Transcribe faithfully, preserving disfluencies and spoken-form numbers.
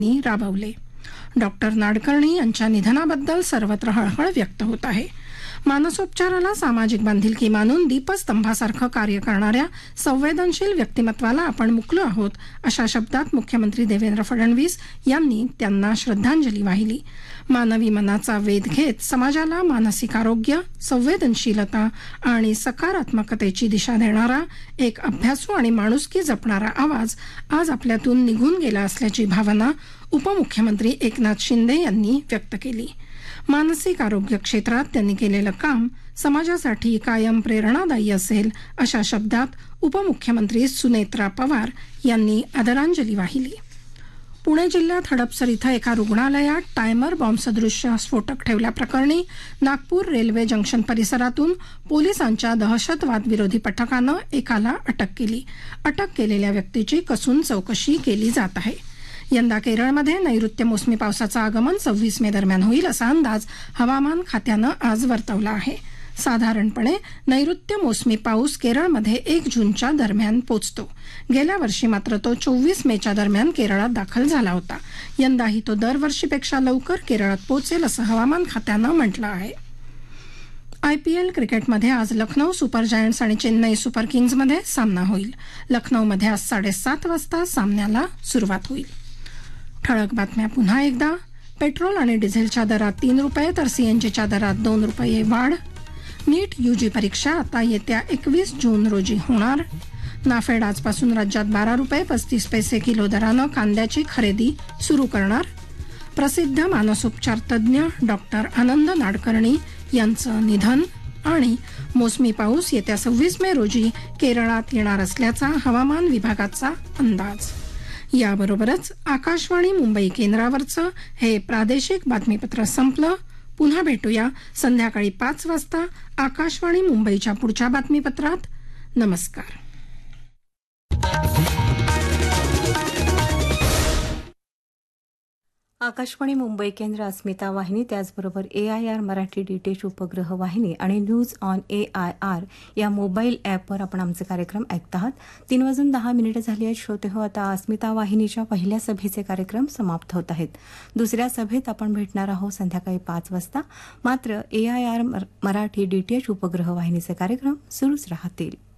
राबवले. डॉक्टर नाडकर्णी यांच्या निधनाबद्दल सर्वत्र हळहळ व्यक्त होत आहे. मानसोपचाराला सामाजिक बांधिलकी मानून दीपस्तंभासारखं कार्य करणाऱ्या संवेदनशील व्यक्तिमत्वाला आपण मुकलो आहोत, अशा शब्दात मुख्यमंत्री देवेंद्र फडणवीस यांनी त्यांना श्रद्धांजली वाहिली. मानवी मनाचा वेध घेत समाजाला मानसिक आरोग्य, संवेदनशीलता आणि सकारात्मकतेची दिशा देणारा एक अभ्यासू आणि माणुसकी जपणारा आवाज आज आपल्यातून निघून गेला असल्याची भावना उपमुख्यमंत्री एकनाथ शिंदे यांनी व्यक्त केली. मानसिक आरोग्य क्षेत्रात त्यांनी केलेलं काम समाजासाठी कायम प्रेरणादायी असेल, अशा शब्दात उपमुख्यमंत्री सुनेत्रा पवार यांनी आदरांजली वाहिली. पुणे जिल्ह्यात हडपसर इथं एका रुग्णालयात टायमर बॉम्बसदृश्य स्फोटक ठेवल्याप्रकरणी नागपूर रेल्वे जंक्शन परिसरातून पोलिसांच्या दहशतवाद विरोधी पथकानं एकाला अटक केली. अटक केलेल्या व्यक्तीची कसून चौकशी केली जात आहे. यंदा केरळमध्ये नैऋत्य मोसमी पावसाचं आगमन सव्वीस मे दरम्यान होईल, असा अंदाज हवामान खात्यानं आज वर्तवला आहे. साधारणपणे नैऋत्य मोसमी पाऊस केरळमध्ये एक जूनच्या दरम्यान पोचतो. गेल्या वर्षी मात्र तो चोवीस मेच्या दरम्यान केरळात दाखल झाला होता. यंदाही तो दरवर्षीपेक्षा लवकर केरळात पोचेल, असं हवामान खात्यानं म्हटलं आहे. आयपीएल क्रिकेटमध्ये आज लखनौ सुपर जायंट्स आणि चेन्नई सुपर किंग्जमध्ये सामना होईल. लखनौमध्ये आज साडेसात वाजता सामन्याला सुरुवात होईल. ठळक बातम्या पुन्हा एकदा. पेट्रोल आणि डिझेलच्या दरात तीन रुपये तर सीएनजीच्या दरात दोन रुपये वाढ. नीट यूजी परीक्षा आता येत्या एकवीस जून रोजी होणार. नाफेड आजपासून राज्यात बारा रुपये पस्तीस पैसे किलो दरानं कांद्याची खरेदी सुरू करणार. प्रसिद्ध मानसोपचार तज्ज्ञ डॉक्टर आनंद नाडकर्णी यांचं निधन. आणि मोसमी पाऊस येत्या सव्वीस मे रोजी केरळात येणार असल्याचा हवामान विभागाचा अंदाज. याबरोबरच आकाशवाणी मुंबई केंद्रावरचं हे प्रादेशिक बातमीपत्र संपलं. पुन्हा भेटूया संध्याकाळी पाच वाजता आकाशवाणी मुंबईच्या पुढच्या बातमीपत्रात. नमस्कार. आकाशवाणी मुंबई केंद्र, अस्मिता वाहिनी, त्याचबरोबर ए आय आर मराठी डीटीएच उपग्रह वाहिनी आणि news on A I R या मोबाईल ॲपवर आपण आमचे कार्यक्रम ऐकत आहात. तीन वाजून दहा मिनिटं झाली आहेत. श्रोते हो, आता अस्मिता वाहिनीच्या पहिल्या सभेचे कार्यक्रम समाप्त होत आहेत. दुसऱ्या सभेत आपण भेटणार आहोत संध्याकाळी पाच वाजता. मात्र ए आय आर मराठी डीटीएच उपग्रह वाहिनीचे कार्यक्रम सुरूच राहतील.